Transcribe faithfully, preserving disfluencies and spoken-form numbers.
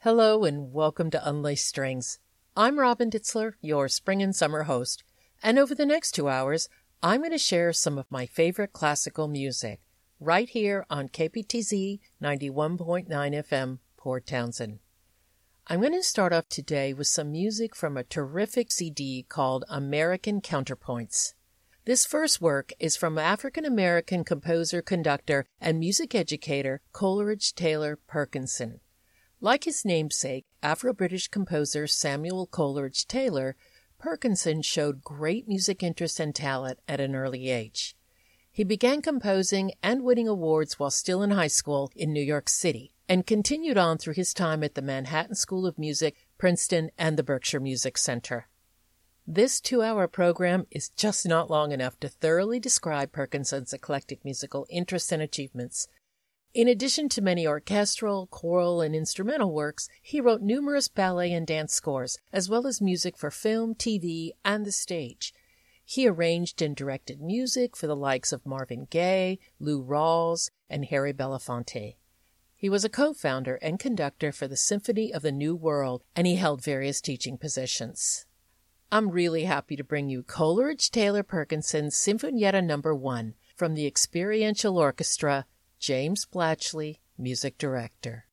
Hello and welcome to Unlaced Strings. I'm Robin Ditzler, your spring and summer host, and over the next two hours, I'm going to share some of my favorite classical music right here on K P T Z ninety-one point nine F M, Port Townsend. I'm going to start off today with some music from a terrific C D called American Counterpoints. This first work is from African-American composer, conductor, and music educator Coleridge Taylor Perkinson. Like his namesake, Afro-British composer Samuel Coleridge Taylor, Perkinson showed great music interest and talent at an early age. He began composing and winning awards while still in high school in New York City, and continued on through his time at the Manhattan School of Music, Princeton, and the Berkshire Music Center. This two-hour program is just not long enough to thoroughly describe Perkinson's eclectic musical interests and achievements. In addition to many orchestral, choral, and instrumental works, he wrote numerous ballet and dance scores, as well as music for film, T V, and the stage. He arranged and directed music for the likes of Marvin Gaye, Lou Rawls, and Harry Belafonte. He was a co-founder and conductor for the Symphony of the New World, and he held various teaching positions. I'm really happy to bring you Coleridge Taylor Perkinson's Sinfonietta Number One from the Experiential Orchestra, James Blatchley, music director.